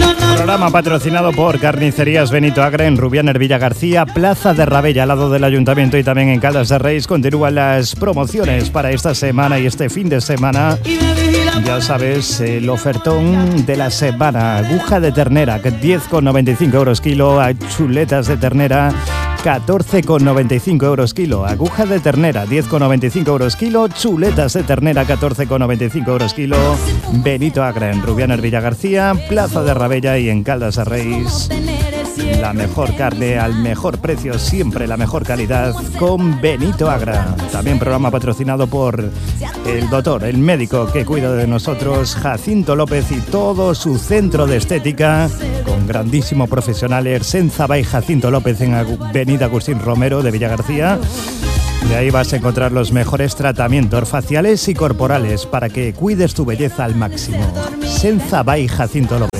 Programa patrocinado por Carnicerías Benito Agra en Rubianer Villa García, Plaza de Rabella, al lado del Ayuntamiento, y también en Caldas de Reis. Continúan las promociones para esta semana y este fin de semana. Ya sabes, el ofertón de la semana: aguja de ternera, 10,95 euros kilo, a chuletas de ternera, 14,95 euros kilo. Aguja de ternera, 10,95 euros kilo. Chuletas de ternera, 14,95 euros kilo. Benito Agra en Rubianer Villa García, Plaza de Rabella y en Caldas de Reis. La mejor carne al mejor precio, siempre la mejor calidad con Benito Agra. También programa patrocinado por el doctor, el médico que cuida de nosotros, Jacinto López, y todo su centro de estética con grandísimos profesionales. Senza by Jacinto López en Avenida Agustín Romero de Villa García. De ahí vas a encontrar los mejores tratamientos faciales y corporales para que cuides tu belleza al máximo. Senza by Jacinto López.